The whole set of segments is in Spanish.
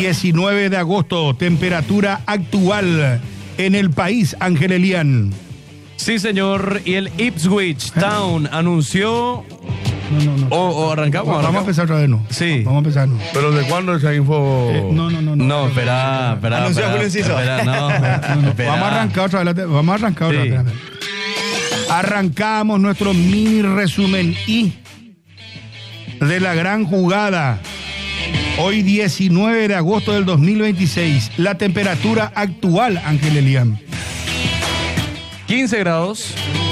19 de agosto, temperatura actual en el país, Ángel Elián. Sí, señor, y el Ipswich Town anunció... No. O arrancamos. Vamos a empezar otra vez, ¿no? Sí. Vamos a empezar, ¿no? ¿Pero de cuándo esa info? No, espera. Anunció Julio Enciso. Espera, no. Espera. Vamos a arrancar otra vez. Arrancamos nuestro mini resumen de la gran jugada. Hoy 19 de agosto del 2026. La temperatura actual, Ángel Elián. 15 grados.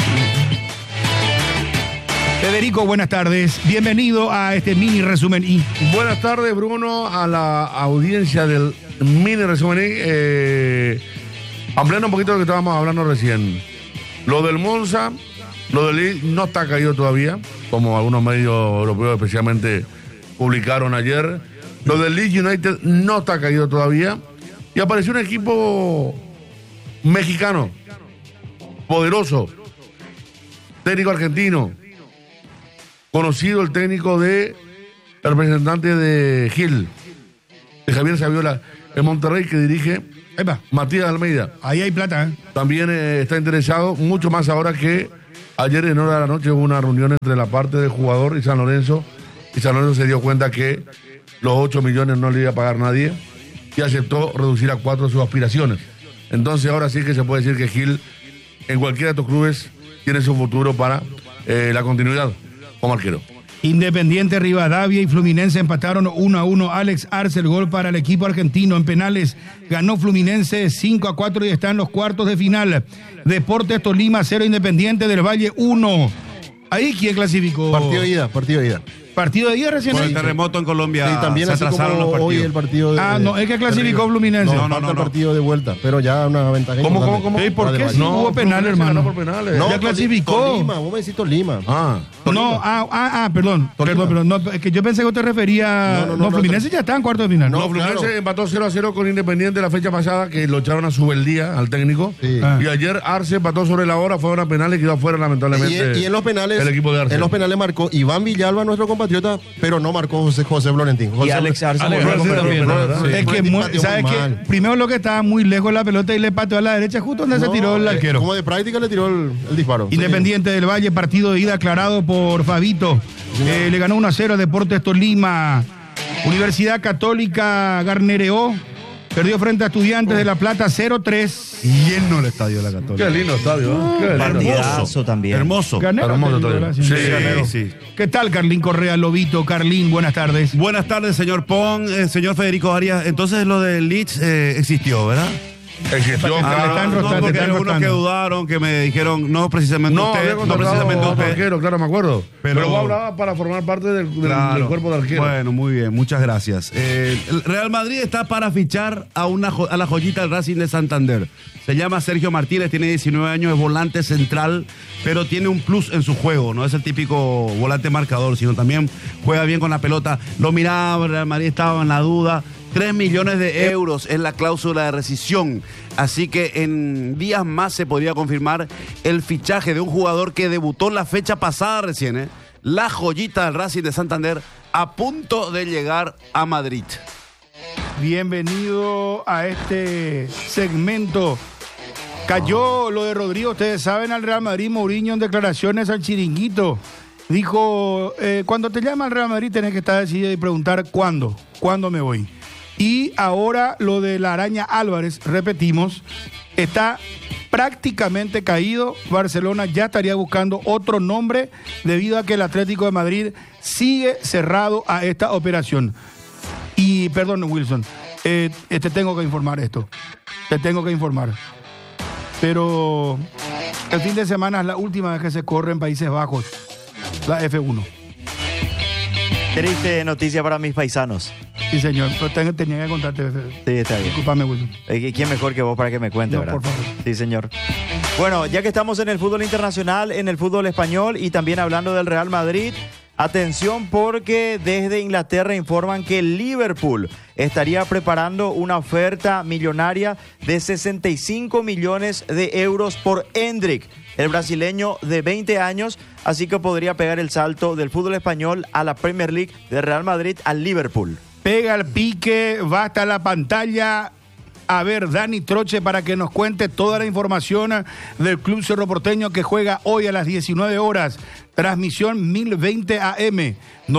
Federico, buenas tardes. Bienvenido a este mini resumen Buenas tardes, Bruno, a la audiencia del mini resumen ampliando un poquito de lo que estábamos hablando recién. Lo del Monza, lo del Lille no está caído todavía, como algunos medios europeos especialmente publicaron ayer. Lo del Leeds United no está caído todavía. Y apareció un equipo mexicano, poderoso, técnico argentino, conocido el técnico el representante de Gil, de Javier Saviola, en Monterrey, que dirige Matías Almeida. Ahí hay plata, ¿eh? También está interesado, mucho más ahora que ayer en hora de la noche hubo una reunión entre la parte del jugador y San Lorenzo se dio cuenta que los 8 millones no le iba a pagar nadie y aceptó reducir a 4 sus aspiraciones. Entonces ahora sí que se puede decir que Gil en cualquiera de estos clubes tiene su futuro para la continuidad como arquero. Independiente, Rivadavia y Fluminense empataron 1-1. Alex Arce, el gol para el equipo argentino. En penales ganó Fluminense 5-4 y está en los cuartos de final. Deportes Tolima 0, Independiente del Valle 1. ¿Ahí quién clasificó? Partido de ida. ¿Partido de día recién? Por el terremoto en Colombia. Sí, también se así atrasaron como los partidos. hoy el partido de... No, es que clasificó Fluminense. Falta el partido de vuelta, pero ya una ventaja ¿Cómo? ¿Y por qué si No, hubo penal, Fluminense hermano? ganó por penales. Ya clasificó. Tolima, vos me decís Tolima. Perdón. No, es que yo pensé que te refería... No, Fluminense ya está en cuartos de final. No, Fluminense empató 0-0 con Independiente la fecha pasada, que lo echaron a Subeldía, al técnico. Sí. Y ayer Arce empató sobre la hora, fueron a penales y quedó afuera lamentablemente. Y en los penales, el equipo de Arce. En los penales marcó Iván Villalba, nuestro compatriota, pero no marcó José Florentín. Y Alex Arce también. Es que, ¿sabes qué? Primero lo que estaba muy lejos la pelota y le pateó a la derecha justo donde se tiró el arquero. Como de práctica le tiró el disparo. Independiente del Valle, partido de ida aclarado por Fabito. Le ganó 1-0 a Deportes Tolima. Universidad Católica Garnereó perdió frente a Estudiantes de La Plata 0-3. Lleno el estadio de la Católica. Qué lindo estadio, ¿eh? Partidazo también. Hermoso. Hermoso todavía. Sí. ¿Qué tal, Carlín Correa Lobito? Carlín, buenas tardes. Buenas tardes, señor Pon, señor Federico Arias. Entonces lo del Leeds existió, ¿verdad? Existió, Porque hay algunos que dudaron, que me dijeron, no precisamente usted. Claro, me acuerdo. Pero vos hablabas para formar parte del cuerpo de arquero. Bueno, muy bien, muchas gracias. El Real Madrid está para fichar a la joyita del Racing de Santander. Se llama Sergio Martínez, tiene 19 años, es volante central, pero tiene un plus en su juego. No es el típico volante marcador, sino también juega bien con la pelota. Lo miraba, el Real Madrid estaba en la duda. 3 millones de euros es la cláusula de rescisión. Así que en días más se podría confirmar el fichaje de un jugador que debutó la fecha pasada recién, la joyita del Racing de Santander, a punto de llegar a Madrid. Bienvenido a este segmento. Cayó lo de Rodrigo, ustedes saben, al Real Madrid. Mourinho en declaraciones al Chiringuito dijo, cuando te llama al Real Madrid tenés que estar decidido y preguntar ¿cuándo me voy? Y ahora lo de la Araña Álvarez, repetimos, está prácticamente caído. Barcelona ya estaría buscando otro nombre debido a que el Atlético de Madrid sigue cerrado a esta operación. Y, perdón, Wilson, te tengo que informar esto. Te tengo que informar. Pero el fin de semana es la última vez que se corre en Países Bajos la F1. Triste noticia para mis paisanos. Sí, señor, pero tenía que contarte. Sí, está bien. Discúlpame, Wilson. ¿Quién mejor que vos para que me cuente, verdad? Por favor. Sí, señor. Bueno, ya que estamos en el fútbol internacional, en el fútbol español y también hablando del Real Madrid, atención porque desde Inglaterra informan que el Liverpool estaría preparando una oferta millonaria de 65 millones de euros por Endrick, el brasileño de 20 años, así que podría pegar el salto del fútbol español a la Premier League, de Real Madrid al Liverpool. pega el pique, va hasta la pantalla. A ver, Dani Troche, para que nos cuente toda la información del Club Cerro Porteño que juega hoy a las 19 horas. Transmisión 1020 AM,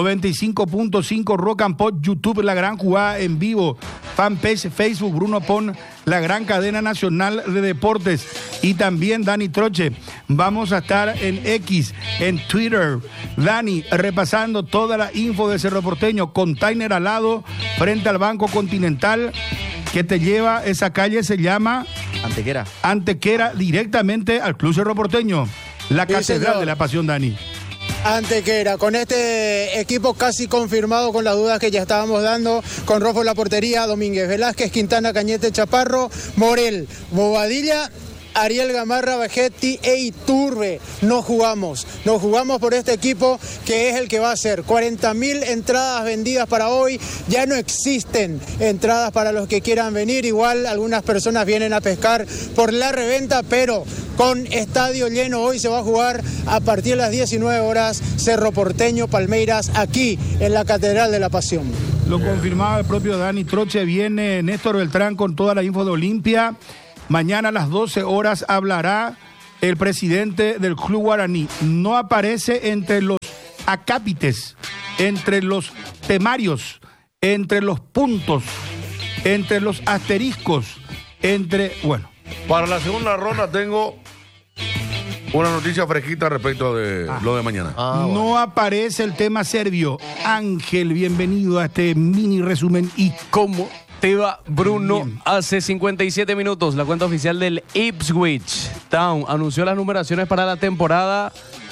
95.5 Rock and Pop, YouTube, La Gran Jugada en vivo, fanpage, Facebook, Bruno Pon, la gran cadena nacional de deportes. Y también Dani Troche, vamos a estar en X, en Twitter. Dani, repasando toda la info de Cerro Porteño, container al lado, frente al Banco Continental, que te lleva, esa calle se llama Antequera, directamente al Club Cerro Porteño. La catedral de la pasión, Dani. Antequera, con este equipo casi confirmado con las dudas que ya estábamos dando, con Rofo en la portería, Domínguez, Velázquez, Quintana, Cañete, Chaparro, Morel, Bobadilla, Ariel Gamarra, Vegetti e Iturbe. No jugamos por este equipo que es el que va a ser 40.000 entradas vendidas para hoy. Ya no existen entradas para los que quieran venir. Igual algunas personas vienen a pescar por la reventa, pero con estadio lleno hoy se va a jugar a partir de las 19 horas Cerro Porteño Palmeiras, aquí en la Catedral de la Pasión. Lo confirmaba el propio Dani Troche. Viene Néstor Beltrán con toda la info de Olimpia. Mañana a las 12 horas hablará el presidente del Club Guaraní. No aparece entre los acápites, entre los temarios, entre los puntos, entre los asteriscos, bueno. Para la segunda ronda tengo una noticia fresquita respecto de lo de mañana. No aparece el tema serbio. Ángel, bienvenido a este mini resumen. ¿Y ¿Cómo te va, Bruno? Bien. Hace 57 minutos, la cuenta oficial del Ipswich Town anunció las numeraciones para la temporada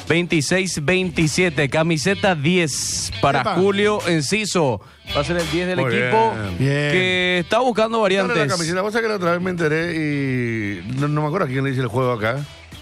26-27. Camiseta 10 para Epa. Julio Enciso. Va a ser el 10 del Muy equipo bien. que está buscando variantes. La camiseta, vos sabés que la otra vez me enteré y no me acuerdo a quién le hice el juego acá.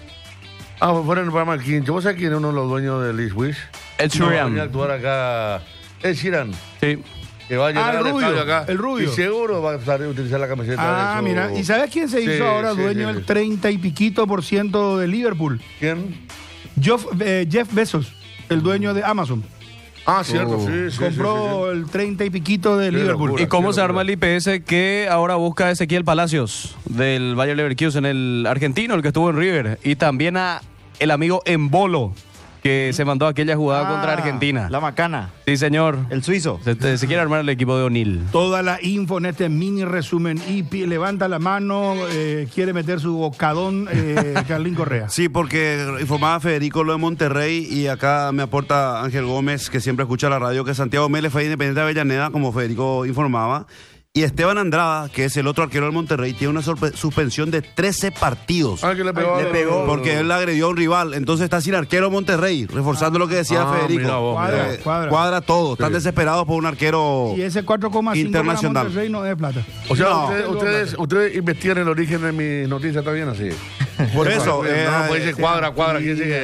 Fue en el programa El Quincho. ¿Vos sabés quién es uno de los dueños del Ipswich? Ed Sheeran. Va a actuar acá. Ed Sheeran. Sí. Que va a llegar el al rubio, estadio acá. el rubio. Y seguro va a utilizar la camiseta de su... mira, ¿y sabes quién se hizo Sí, ahora sí, dueño sí, del sí. 30 y piquito % de Liverpool? ¿Quién? Jeff Bezos, el dueño de Amazon. Cierto, sí. Compró el 30 y piquito de Qué Liverpool. locura. ¿Y cómo se locura. arma el IPS que ahora busca a Ezequiel Palacios del Bayer Leverkusen, el argentino, el que estuvo en River? Y también a el amigo Embolo, que se mandó aquella jugada contra Argentina. La Macana, Sí, señor. el suizo. Se quiere armar el equipo de O'Neill. Toda la info en este mini resumen. Y levanta la mano, quiere meter su bocadón, Carlín Correa. Sí, porque informaba Federico lo de Monterrey y acá me aporta Ángel Gómez, que siempre escucha la radio, que Santiago Mele fue Independiente de Avellaneda, como Federico informaba. Y Esteban Andrada, que es el otro arquero del Monterrey, tiene una suspensión de 13 partidos. Que le pegó. Le pegó. Porque él agredió a un rival, entonces está sin arquero Monterrey, reforzando lo que decía Federico. Mira vos, Cuadra. Todo, están desesperados por un arquero. Y ese 4,5 internacional. Monterrey no es plata. O sea, No. ustedes investigan el origen de mis noticias, ¿está bien así? Por eso. No, pues dice cuadra, ¿quién sigue?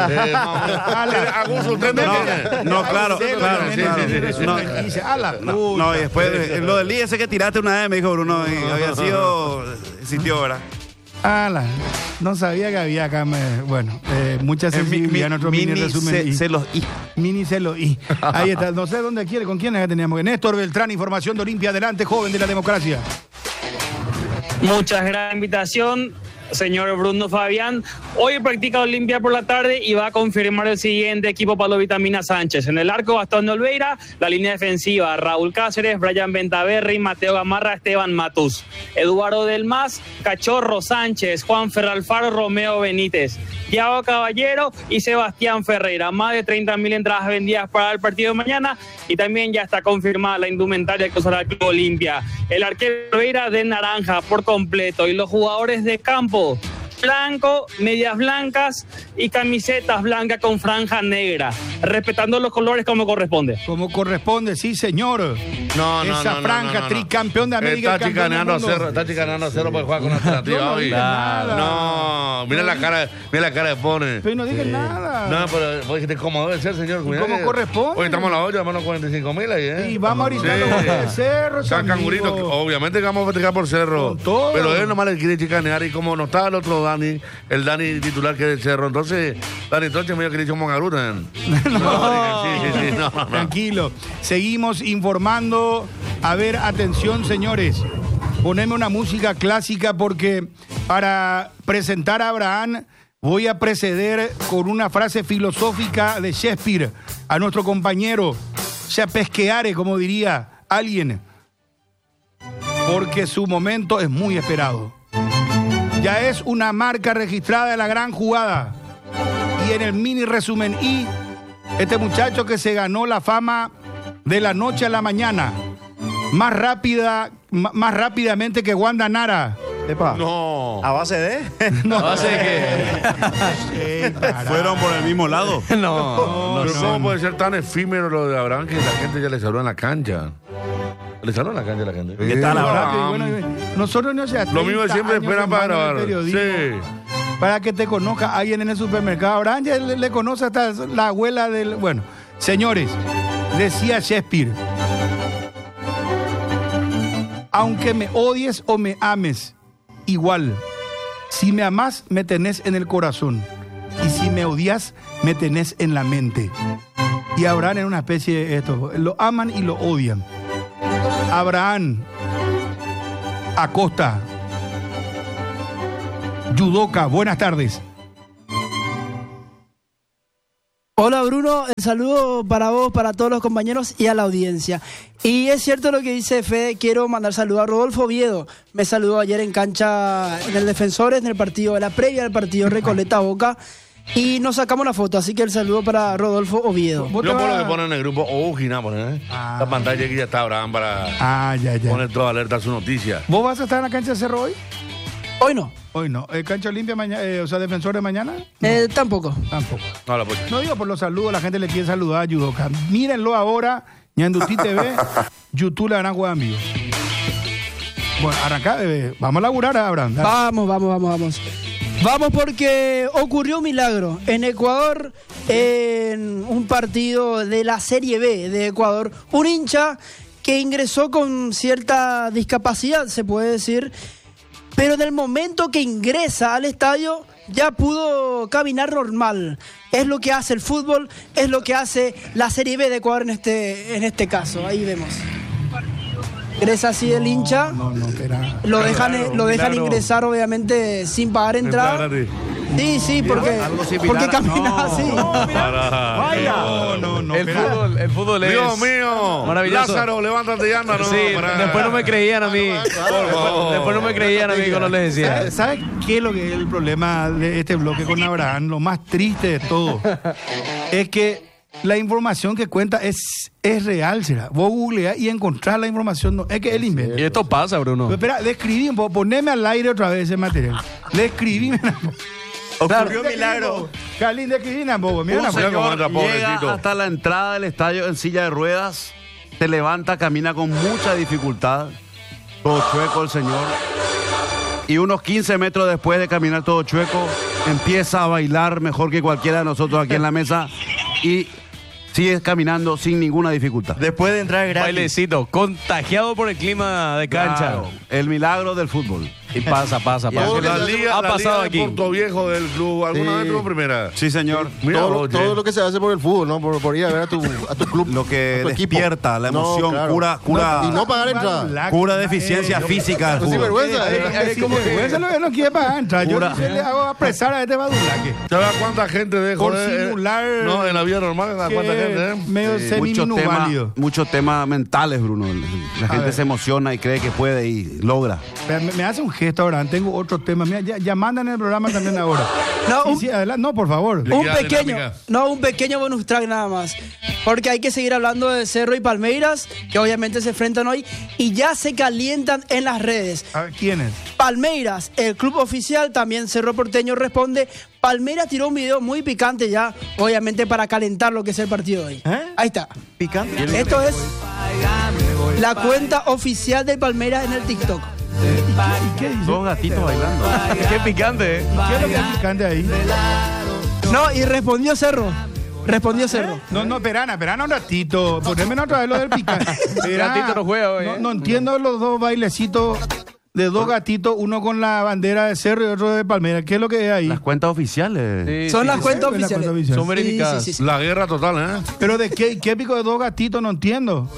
A gusto, usted me tiene. No, claro. Sí. Y dice, No, y después lo del día ese que tiraste una vez, me dijo Bruno, y había sido. Sintió, ¿verdad? no sabía que había acá. Mucha sensibilidad en nuestro mini resumen. Mini celo y ahí está. No sé dónde quiere, con quién teníamos. Néstor Beltrán, información de Olimpia. Adelante, joven de la democracia. Muchas gracias invitación, señor Bruno Fabián. Hoy practica Olimpia por la tarde y va a confirmar el siguiente equipo para los Vitamina Sánchez. En el arco, Gastón Olveira. La línea defensiva, Raúl Cáceres, Brian Ventaverri, Mateo Gamarra, Esteban Matus. Eduardo Del Mas, Cachorro Sánchez, Juan Ferralfaro, Romeo Benítez. Thiago Caballero y Sebastián Ferreira. Más de 30.000 entradas vendidas para el partido de mañana y también ya está confirmada la indumentaria que usará el Club Olimpia. El arquero Olveira de naranja por completo y los jugadores de campo blanco, medias blancas y camisetas blancas con franja negra, respetando los colores como corresponde. Como corresponde, sí, señor. Esa franja, tricampeón de América. Está chicaneando a Cerro para jugar con alternativa hoy. No, mira la cara de Pone. Pero no digas nada. No, pero vos dijiste cómo debe ser, señor. ¿Cómo corresponde? Hoy estamos a la olla, hermano, 45.000 ahí, ¿eh? Y vamos ahorita a los de Cerro, San Cangurito, obviamente que vamos a festejar por Cerro. Con todo. Pero él nomás le quiere chicanear y como no está el otro Dani, el Dani titular que es del Cerro. Entonces, Dani Troche medio que le hizo Mongaruta. No. Tranquilo. Seguimos informando. A ver, atención, señores. Poneme una música clásica porque para presentar a Abraham voy a preceder con una frase filosófica de Shakespeare a nuestro compañero Chapesqueare, como diría alguien, porque su momento es muy esperado. Ya es una marca registrada de la gran jugada. Y en el mini resumen este muchacho que se ganó la fama de la noche a la mañana, más rápidamente que Wanda Nara. Epa. No. ¿A base de? No. ¿A base de qué? ¿Fueron por el mismo lado? No. Pero ¿cómo puede ser tan efímero lo de Abraham que la gente ya le saludó en la cancha? Le saludó en la cancha a la gente. ¿Qué tal, Abraham? Bueno, nosotros no sé. Lo mismo siempre esperan para grabar. Sí. Para que te conozca alguien en el supermercado. Abraham ya le conoce hasta la abuela del... Bueno, señores, decía Shakespeare, aunque me odies o me ames, igual, si me amás, me tenés en el corazón, y si me odias, me tenés en la mente. Y Abraham es una especie de esto, lo aman y lo odian. Abraham Acosta, Yudoka, buenas tardes. Hola Bruno, el saludo para vos, para todos los compañeros y a la audiencia. Y es cierto lo que dice Fede, quiero mandar saludo a Rodolfo Oviedo. Me saludó ayer en cancha en el Defensores, en el partido de la previa del partido Recoleta Boca. Y nos sacamos la foto, así que el saludo para Rodolfo Oviedo. Yo por lo que ponen en el grupo, Gina, ponen, la pantalla que ya está Abraham para poner toda alerta a su noticia. ¿Vos vas a estar en la cancha de Cerro hoy? Hoy no. Hoy no. ¿Cancha Olimpia mañana, Defensores mañana? No. Tampoco. No digo por los saludos, la gente le quiere saludar a Yudoka. Mírenlo ahora, Ñandutí TV, YouTube la gran juega en vivo. Bueno, arrancá, vamos a laburar, Abraham. Dale. Vamos. Vamos porque ocurrió un milagro. En Ecuador, en un partido de la Serie B de Ecuador, un hincha que ingresó con cierta discapacidad, se puede decir, pero en el momento que ingresa al estadio ya pudo caminar normal. Es lo que hace el fútbol, es lo que hace la Serie B de Ecuador en este caso. Ahí vemos. Ingresa así el hincha, lo dejan ingresar obviamente sin pagar entrada. Sí, porque camina así. El fútbol es... Dios mío, maravilloso. Lázaro, levántate y anda. No, sí, después no me creían a mí. Después no me creían a mí cuando les decía. ¿Sabes qué es lo que es el problema de este bloque con Abraham? Lo más triste de todo es que la información que cuenta es real, será. Vos googleás y encontrás la información. No, es que él inventa. Y esto pasa, Bruno. Pero espera, describí un poco. Poneme al aire otra vez ese material. Describime. Ocurrió un milagro. Calín, describí un poco. Mira, Un señor llega hasta la entrada del estadio en silla de ruedas, se levanta, camina con mucha dificultad, todo chueco el señor, y unos 15 metros después de caminar todo chueco, empieza a bailar mejor que cualquiera de nosotros aquí en la mesa y sigue caminando sin ninguna dificultad. Después de entrar gratis. Bailecito, contagiado por el clima de cancha. Claro, el milagro del fútbol. Y pasa. La liga, ha pasado de aquí. Puerto Viejo del club, ¿alguna vez tuvo primera? Sí, señor. Mira, Todo lo que se hace por el fútbol, ¿no? Por ir a ver a tu club. Lo que a tu equipo. despierta la emoción, No, claro. cura Y no pagar entrada. cura deficiencia física del Sin fútbol. vergüenza. Como que eso lo que no quiere pagar entrar. Yo Pura. le hago apresar a este badulaque. ¿Sabes cuánta gente dejó Por simular. No, en la vida normal, ¿cuánta gente? Medio semi-minuválido. Muchos temas mentales, Bruno. La gente ver. se emociona y cree que puede y logra. Me hace un gesto ahora, tengo otro tema. Mira, ya mandan el programa también ahora. Sí, adelante. No, por favor. Un pequeño bonus track nada más. Porque hay que seguir hablando de Cerro y Palmeiras, que obviamente se enfrentan hoy y ya se calientan en las redes. A ver, ¿quién es? Palmeiras, el club oficial, también Cerro Porteño responde. Palmeiras tiró un video muy picante ya, obviamente para calentar lo que es el partido de hoy. Ahí está. ¿Picante? Esto es la cuenta oficial del Palmeiras en el TikTok. ¿Y qué dice? Dos gatitos bailando. Qué picante, ¿eh? ¿Qué es lo que es picante ahí? No, y respondió Cerro. No, espera un ratito. Poneme otra vez lo del picante. Ratito no juega hoy, No entiendo los dos bailecitos de dos gatitos, uno con la bandera de Cerro y otro de Palmeiras. ¿Qué es lo que es ahí? Las cuentas oficiales. Sí, Son sí, las sí. cuentas Las oficiales. cuentas oficiales. Son verificadas. Sí. La guerra total, ¿eh? Pero de qué pico de dos gatitos no entiendo.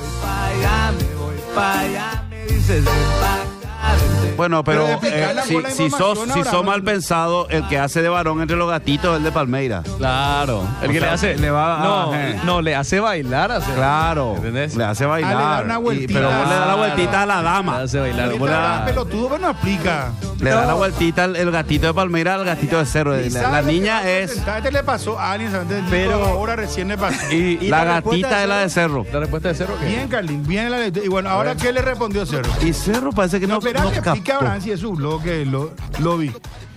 Bueno, pero Pero explicarla con la si información sos ahora, mal pensado, el que hace de varón entre los gatitos es el de Palmeiras. Claro. El O que sea, le hace. le va- no, ajá. no, le hace bailar. Claro, ¿Entendés? le hace le bailar. da una vueltita. Pero vos le das la vueltita a la Le dama. hace bailar. Ahorita Vos le era das- pelotudo, pero no explica. Le da la vueltita el gatito de Palmeiras al gatito de Cerro. Y La sabe niña que va a es. presentar. Este le pasó a alguien, ¿sabes? Pero- ahora recién le pasó. Y La la respuesta gatita de es la de Cerro. la respuesta de Cerro, ¿qué? Bien, Carlín, bien la letra. Y bueno, ahora ¿qué le respondió Cerro? Y Cerro parece que No, no, espera, no que explique captó. ahora si es un blog que lo vi.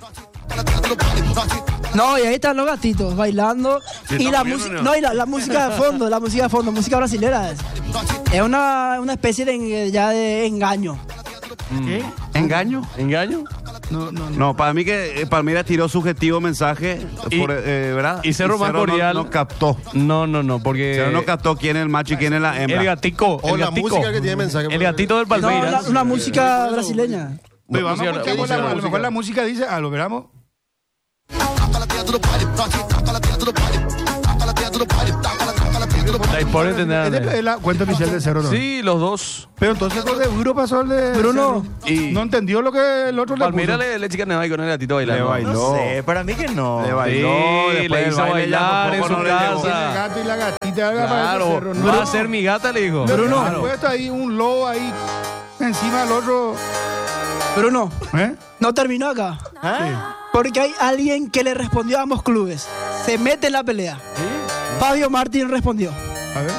No, y ahí están los gatitos bailando. Sí, Y la estamos música, viendo, no, y la música de fondo, música brasilera. Es una especie de engaño. ¿Qué? ¿Engaño? ¿Engaño? No. No, para mí que Palmeiras tiró subjetivo mensaje, Y- ¿verdad? y Cerro más cordial. No captó. No, porque. Cerro no captó quién es el macho y quién es la hembra. El gatico. O el la gatico. música que tiene mensaje. El gatito del No, Palmeiras. una música brasileña. Oye, vamos a Música- escuchar música- a lo música. mejor la música dice, lo veramos. Ahí por entender. Este es la cuenta oficial de Cerro, ¿no? Sí, los dos. Pero entonces con de Bruno pasó el de Bruno. Cerro. Y- No entendió lo que el otro le Palmeiras puso. le chicanea ahí con el gatito bailando. Le bailó. No sé, para mí que no. Le bailó, Sí, después le del hizo baile ya bailar por en poco su no le llegó. Tiene casa. el gato y la gatita haga para Claro, ese Cerro. va a ser mi gata, le dijo. Bruno, Claro. puesto ahí un lobo ahí encima del otro. Bruno, ¿Eh? no terminó acá. Porque hay alguien que le respondió a ambos clubes. Se mete en la pelea. Fabio Martín respondió. A ver.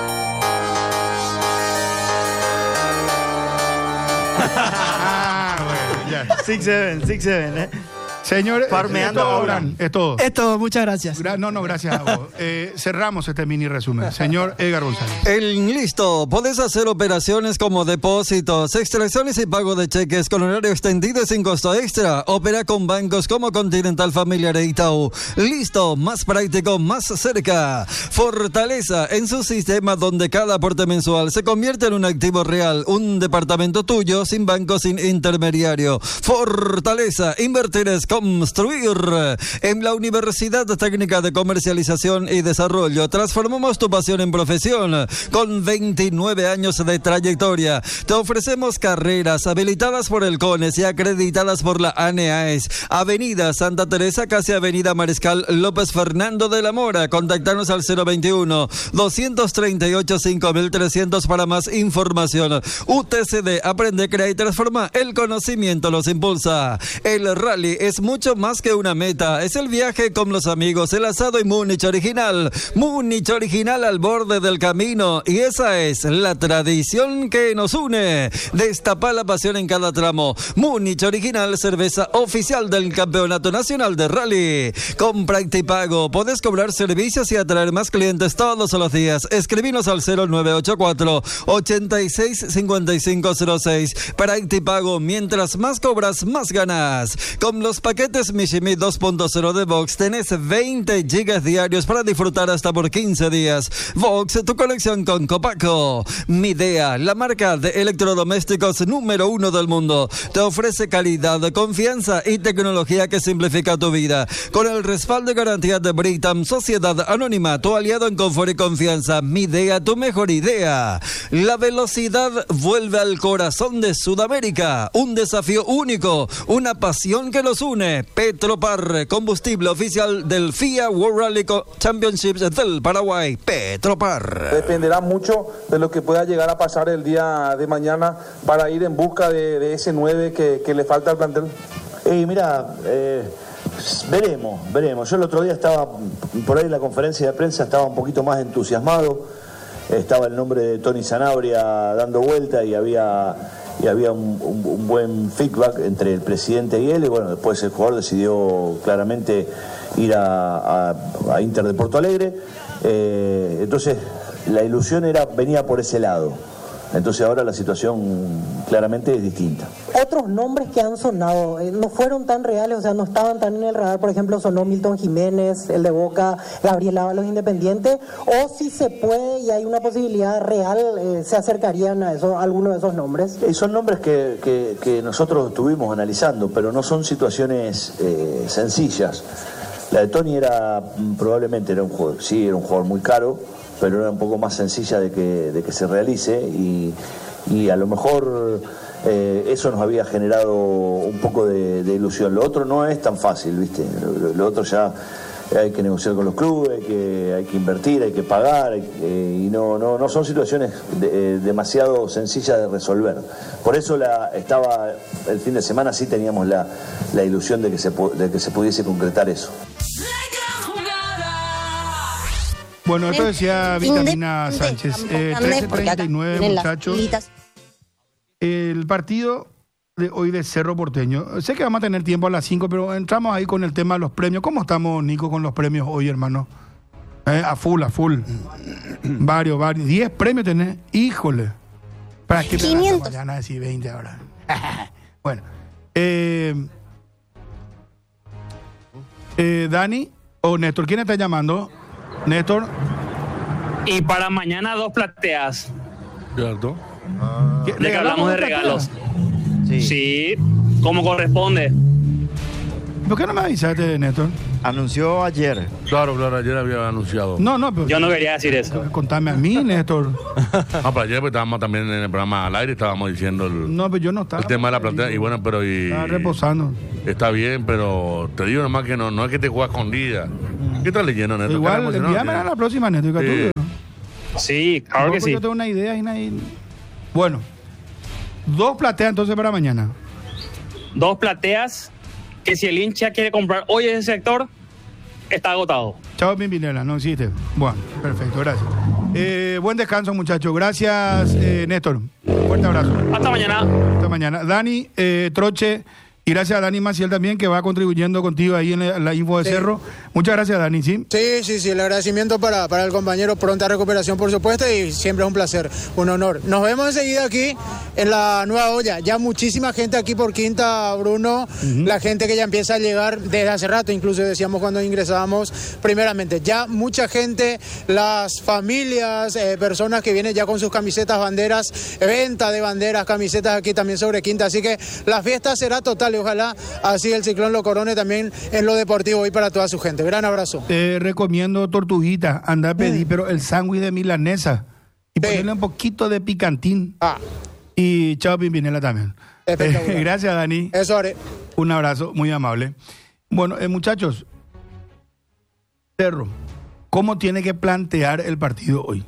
Bueno, ya. 6-7, ¿eh? Señores, Farmeando es todo, ahora. Abraham, es todo. Es todo, muchas gracias. No, gracias a vos. Cerramos este mini resumen. Señor Edgar González. Listo, podés hacer operaciones como depósitos, extracciones y pago de cheques con horario extendido y sin costo extra. Opera con bancos como Continental, Familiar e Itaú. Listo, más práctico, más cerca. Fortaleza en su sistema donde cada aporte mensual se convierte en un activo real. Un departamento tuyo sin banco, sin intermediario. Fortaleza, invertir es construir. En la Universidad Técnica de Comercialización y Desarrollo transformamos tu pasión en profesión. Con 29 años de trayectoria, te ofrecemos carreras habilitadas por el CONES y acreditadas por la ANEAES. Avenida Santa Teresa, casi Avenida Mariscal López Fernando de la Mora. Contactanos al 021-238-5300 para más información. UTCD, aprende, crea y transforma. El conocimiento los impulsa. El rally es mucho más que una meta. Es el viaje con los amigos, el asado y Múnich original. Múnich original al borde del camino. Y esa es la tradición que nos une. Destapa la pasión en cada tramo. Múnich original, cerveza oficial del Campeonato Nacional de Rally. Con Practipago podés cobrar servicios y atraer más clientes todos los días. Escribinos al 0984-865506. Practipago, mientras más cobras, más ganas. Con los paquetes Mishimi 2.0 de Vox tenés 20 gigas diarios para disfrutar hasta por 15 días. Vox, tu conexión con Copaco. Midea, la marca de electrodomésticos número 1 del mundo, te ofrece calidad, confianza y tecnología que simplifica tu vida. Con el respaldo y garantía de Britam, Sociedad Anónima, tu aliado en confort y confianza. Midea, tu mejor idea. La velocidad vuelve al corazón de Sudamérica. Un desafío único, una pasión que los une. Petropar, combustible oficial del FIA World Rally Championships del Paraguay. Petropar. Dependerá mucho de lo que pueda llegar a pasar el día de mañana para ir en busca de ese 9 que le falta al plantel. Mira, veremos. Yo el otro día estaba por ahí en la conferencia de prensa, estaba un poquito más entusiasmado. Estaba el nombre de Tony Sanabria dando vuelta y había un buen feedback entre el presidente y él. Y bueno, después el jugador decidió claramente ir a Inter de Porto Alegre. Entonces la ilusión venía por ese lado. Entonces ahora la situación claramente es distinta. Otros nombres que han sonado no fueron tan reales, o sea, no estaban tan en el radar. Por ejemplo, sonó Milton Jiménez, el de Boca, Gabriel Ábalos, Independiente. O si se puede y hay una posibilidad real, se acercarían a eso, algunos de esos nombres. Son nombres que nosotros estuvimos analizando, pero no son situaciones sencillas. La de Tony probablemente era un jugador, sí, era un jugador muy caro, pero era un poco más sencilla de que se realice y a lo mejor eso nos había generado un poco de ilusión. Lo otro no es tan fácil, ¿viste? Lo otro ya hay que negociar con los clubes, hay que invertir, hay que pagar y no son situaciones demasiado sencillas de resolver. Por eso estaba el fin de semana sí teníamos la ilusión de que se pudiese concretar eso. Bueno, esto decía Vitamina Sánchez. 13:39, muchachos. El partido de hoy de Cerro Porteño. Sé que vamos a tener tiempo a las 5, pero entramos ahí con el tema de los premios. ¿Cómo estamos, Nico, con los premios hoy, hermano? A full. Varios. 10 premios tenés. Híjole. ¿Para qué te 500. Mañana decir 20 ahora? Bueno. Dani o Néstor, ¿quién está llamando? Néstor. Y para mañana 2 plateas. ¿Cierto? Ya que hablamos de regalos. Sí, como corresponde. ¿Por qué no me avisaste, Néstor? Anunció ayer. Claro, ayer había anunciado. No, pero yo no quería decir eso. Contame a mí, Néstor. No, pero ayer estábamos también en el programa al aire, estábamos diciendo no, pero yo no estaba. El tema de la platea, y bueno, pero estaba reposando. Está bien, pero te digo nomás que no es que te juegas escondida. ¿Qué estás leyendo, Néstor? Igual, envíame a la próxima, Néstor. Sí, claro que sí. Yo tengo una idea y bueno, 2 plateas entonces para mañana. 2 plateas que si el hincha quiere comprar hoy ese sector, está agotado. Chao, Pimpinela, no existe. Bueno, perfecto, gracias. Buen descanso, muchachos. Gracias, Néstor. Fuerte abrazo. Hasta mañana. Hasta mañana. Dani, Troche, y gracias a Dani Maciel también, que va contribuyendo contigo ahí en la info de Cerro. Muchas gracias, Dani, ¿sí? Sí, el agradecimiento para el compañero, pronta recuperación, por supuesto, y siempre es un placer, un honor. Nos vemos enseguida aquí en la Nueva Olla. Ya muchísima gente aquí por Quinta, Bruno, la gente que ya empieza a llegar desde hace rato, incluso decíamos cuando ingresábamos, primeramente, ya mucha gente, las familias, personas que vienen ya con sus camisetas, banderas, venta de banderas, camisetas aquí también sobre Quinta, así que la fiesta será total y ojalá así el Ciclón lo corone también en lo deportivo y para toda su gente. Gran abrazo. Te recomiendo Tortuguita, anda a pedir, pero el sándwich de milanesa y ponerle un poquito de picantín. Y chao, Pimpinela también. Gracias, Dani. Eso haré. Un abrazo muy amable. Bueno, muchachos, Cerro, ¿cómo tiene que plantear el partido hoy?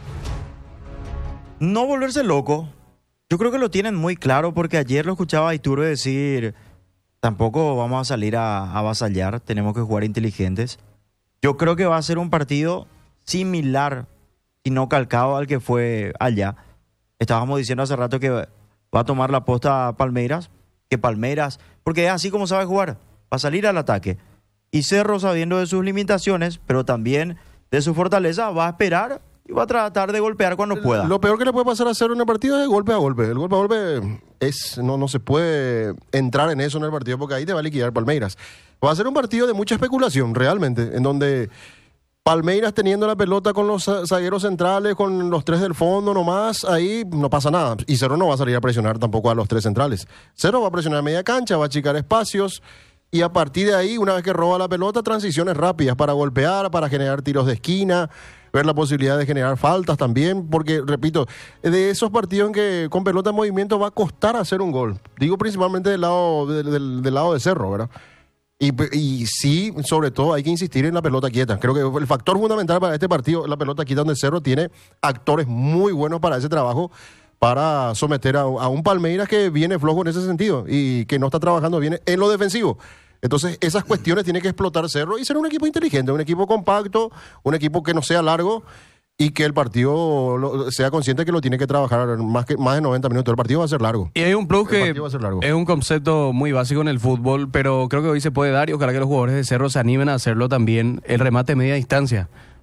No volverse loco. Yo creo que lo tienen muy claro porque ayer lo escuchaba a Iturbe decir, tampoco vamos a salir a avasallar, tenemos que jugar inteligentes. Yo creo que va a ser un partido similar, y no calcado al que fue allá. Estábamos diciendo hace rato que va a tomar la posta a Palmeiras, porque es así como sabe jugar, va a salir al ataque. Y Cerro, sabiendo de sus limitaciones, pero también de su fortaleza, va a esperar y va a tratar de golpear cuando pueda. Lo peor que le puede pasar a Cerro en el partido es golpe a golpe. El golpe a golpe no se puede entrar en eso en el partido porque ahí te va a liquidar Palmeiras. Va a ser un partido de mucha especulación, realmente, en donde Palmeiras teniendo la pelota con los zagueros centrales, con los 3 del fondo nomás, ahí no pasa nada. Y Cerro no va a salir a presionar tampoco a los 3 centrales. Cerro va a presionar media cancha, va a achicar espacios y a partir de ahí, una vez que roba la pelota, transiciones rápidas para golpear, para generar tiros de esquina, ver la posibilidad de generar faltas también, porque, repito, de esos partidos en que con pelota en movimiento va a costar hacer un gol. Digo principalmente del lado de Cerro, ¿verdad? Y sí, sobre todo hay que insistir en la pelota quieta. Creo que el factor fundamental para este partido, la pelota quieta, donde Cerro tiene actores muy buenos para ese trabajo, para someter a un Palmeiras que viene flojo en ese sentido y que no está trabajando bien en lo defensivo. Entonces, esas cuestiones tiene que explotar Cerro y ser un equipo inteligente, un equipo compacto, un equipo que no sea largo y que el partido sea consciente que lo tiene que trabajar más de 90 minutos. El partido va a ser largo. Y hay un plus que es un concepto muy básico en el fútbol, pero creo que hoy se puede dar y ojalá que los jugadores de Cerro se animen a hacerlo también, el remate media distancia.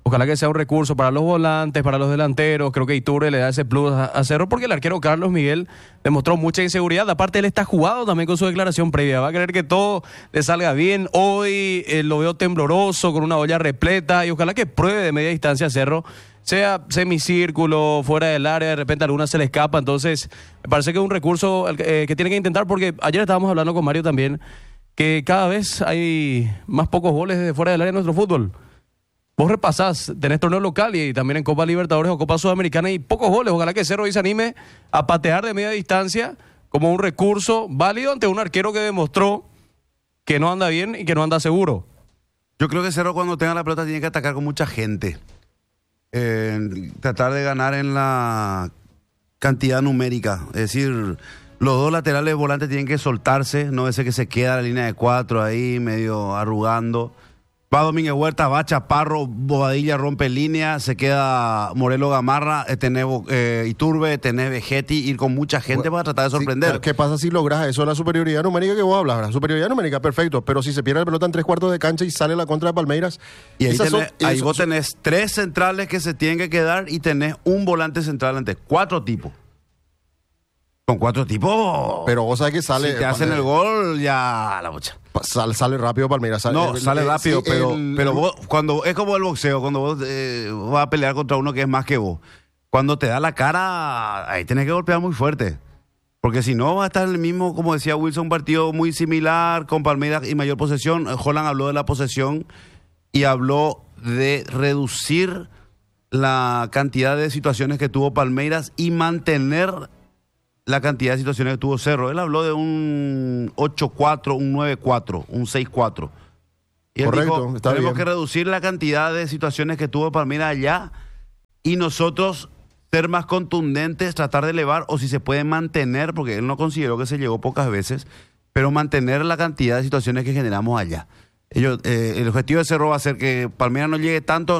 Ojalá que sea un recurso para los volantes, para los delanteros. Creo que Iturbe le da ese plus a Cerro porque el arquero Carlos Miguel demostró mucha inseguridad. Aparte, él está jugado también con su declaración previa. Va a querer que todo le salga bien. Hoy lo veo tembloroso, con una olla repleta. Y ojalá que pruebe de media distancia Cerro. Sea semicírculo, fuera del área, de repente alguna se le escapa. Entonces, me parece que es un recurso que tiene que intentar porque ayer estábamos hablando con Mario también que cada vez hay más pocos goles desde fuera del área en nuestro fútbol. Vos repasás, tenés torneo local y también en Copa Libertadores o Copa Sudamericana y pocos goles. Ojalá que Cerro hoy se anime a patear de media distancia como un recurso válido ante un arquero que demostró que no anda bien y que no anda seguro. Yo creo que Cerro cuando tenga la pelota tiene que atacar con mucha gente. Tratar de ganar en la cantidad numérica. Es decir, los dos laterales volantes tienen que soltarse, no ese que se queda la línea de 4 ahí medio arrugando. Va Domínguez Huerta, va Chaparro, Bobadilla rompe línea, se queda Morelo Gamarra, tenés Iturbe, tenés Vegetti, ir con mucha gente para tratar de sorprender. Sí, ¿qué pasa si logras eso? La superioridad numérica que vos hablas, la superioridad numérica, perfecto, pero si se pierde la pelota en 3/4 de cancha y sale la contra de Palmeiras, y ahí vos tenés 3 centrales que se tienen que quedar y tenés un volante central ante 4 tipos. Con 4 tipos. Pero vos sabés que sale. Si te hacen el gol, ya la bocha. Sale rápido Palmeiras. Sale rápido, pero vos, cuando es como el boxeo, cuando vos vas a pelear contra uno que es más que vos, cuando te da la cara, ahí tenés que golpear muy fuerte. Porque si no, va a estar el mismo, como decía Wilson, un partido muy similar, con Palmeiras y mayor posesión. Holland habló de la posesión y habló de reducir la cantidad de situaciones que tuvo Palmeiras y mantener la cantidad de situaciones que tuvo Cerro. Él habló de un 8-4, un 9-4, un 6-4. Y él correcto, dijo, está tenemos bien. que reducir la cantidad de situaciones que tuvo Palmeiras allá y nosotros ser más contundentes, tratar de elevar, o si se puede mantener, porque él no consideró que se llegó pocas veces, pero mantener la cantidad de situaciones que generamos allá. El objetivo de Cerro va a ser que Palmeiras no llegue tanto,